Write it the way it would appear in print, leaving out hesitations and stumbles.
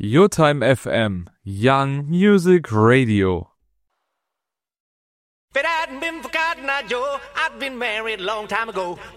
Your Time FM, Young Music Radio. If it hadn't been for Cotton Eye Joe, I'd been married a long time ago.